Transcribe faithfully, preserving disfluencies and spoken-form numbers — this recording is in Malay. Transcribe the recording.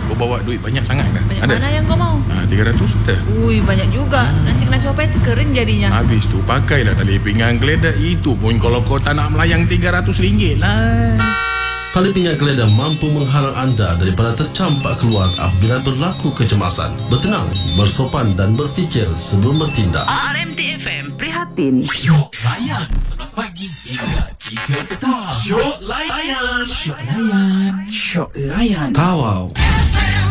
Kau bawa duit banyak sangat kan? Banyak Ada? mana yang kau mau? Ah, tiga ratus ada. Ui, banyak juga. Nanti kena copet keren jadinya. Habis tu pakailah tali pinggang geledah. Itu pun kalau kau tak nak melayang tiga ratus ringgit lah. Tali pinggang geledah mampu menghalang anda daripada tercampak keluar apabila berlaku kecemasan. Bertenang, bersopan dan berfikir sebelum bertindak. R M T F M prihatin. Syok layan sebelas pagi hingga tiga petang. Syok layan. Syok layan. Syok layan. Kawau.